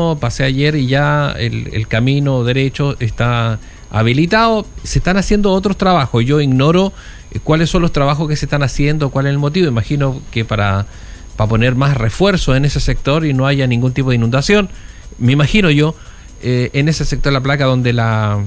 camino, pasé ayer y ya el camino derecho está habilitado. Se están haciendo otros trabajos. Yo ignoro cuáles son los trabajos que se están haciendo, cuál es el motivo. Imagino que para poner más refuerzo en esa sector y no haya ningún tipo de inundación. Me imagino yo, en ese sector de la placa donde la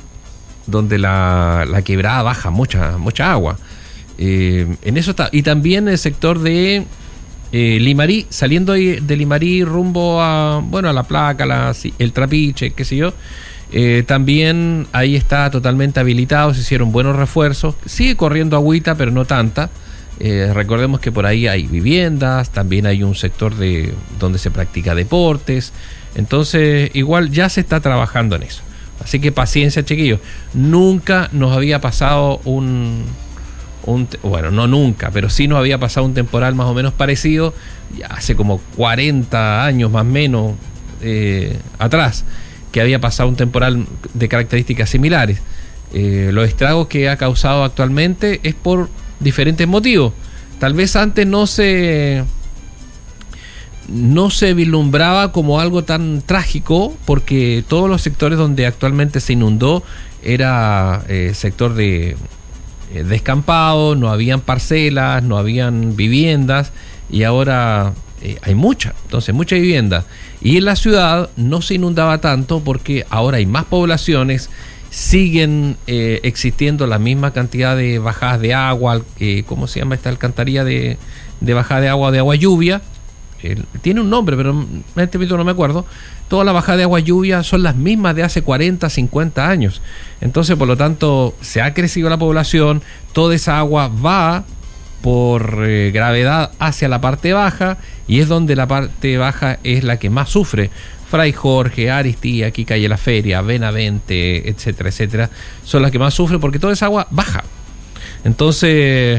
quebrada baja mucha agua. En eso está. Y también el sector de Limarí, saliendo de Limarí rumbo a la placa, el Trapiche, qué sé yo. También ahí está totalmente habilitado, se hicieron buenos refuerzos. Sigue corriendo agüita, pero no tanta. Recordemos que por ahí hay viviendas, también hay un sector donde se practica deportes. Entonces, igual ya se está trabajando en eso. Así que paciencia, chiquillos. Nunca nos había pasado no nunca, pero sí nos había pasado un temporal más o menos parecido, ya hace como 40 años más o menos atrás, que había pasado un temporal de características similares. Los estragos que ha causado actualmente es por diferentes motivos. Tal vez antes no se vislumbraba como algo tan trágico, porque todos los sectores donde actualmente se inundó era sector de descampado, no habían parcelas, no habían viviendas, y ahora hay mucha vivienda. Y en la ciudad no se inundaba tanto porque ahora hay más poblaciones, siguen existiendo la misma cantidad de bajadas de agua, ¿cómo se llama esta alcantarilla de bajada de agua lluvia? Tiene un nombre, pero en este momento no me acuerdo. Todas las bajadas de agua lluvia son las mismas de hace 40, 50 años. Entonces, por lo tanto, se ha crecido la población, toda esa agua va por gravedad hacia la parte baja, y es donde la parte baja es la que más sufre. Fray Jorge, Aristía, aquí Calle La Feria, Benavente, etcétera, etcétera, son las que más sufren porque toda esa agua baja. Entonces,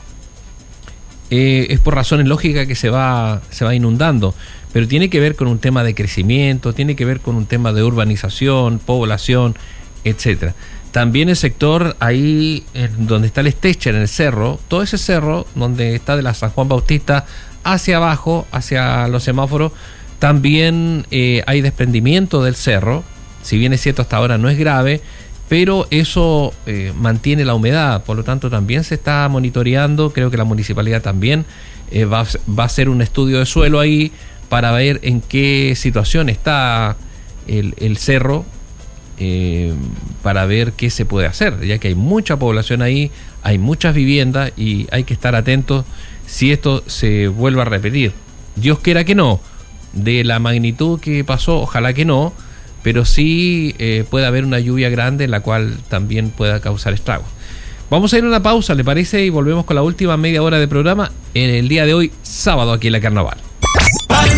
es por razones lógicas que se va inundando, pero tiene que ver con un tema de crecimiento, tiene que ver con un tema de urbanización, población, etcétera. También el sector ahí donde está el Estecher, en el cerro, todo ese cerro donde está de la San Juan Bautista hacia abajo, hacia los semáforos, también hay desprendimiento del cerro. Si bien es cierto, hasta ahora no es grave, pero eso mantiene la humedad, por lo tanto también se está monitoreando. Creo que la municipalidad también va a hacer un estudio de suelo ahí para ver en qué situación está el cerro, para ver qué se puede hacer, ya que hay mucha población ahí, hay muchas viviendas y hay que estar atentos si esto se vuelve a repetir. Dios quiera que no, de la magnitud que pasó, ojalá que no, pero sí puede haber una lluvia grande en la cual también pueda causar estragos. Vamos a ir a una pausa, ¿le parece? Y volvemos con la última media hora de programa en el día de hoy, sábado, aquí en la Carnaval.